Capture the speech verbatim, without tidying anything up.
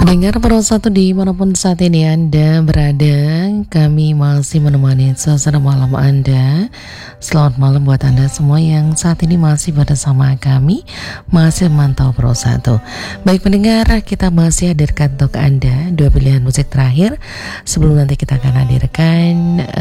Pendengar Pro satu dimanapun saat ini Anda berada, kami masih menemani suasana malam Anda. Selamat malam buat Anda semua yang saat ini masih bersama kami, masih memantau Pro satu. Baik pendengar, kita masih hadirkan untuk Anda dua pilihan musik terakhir sebelum nanti kita akan hadirkan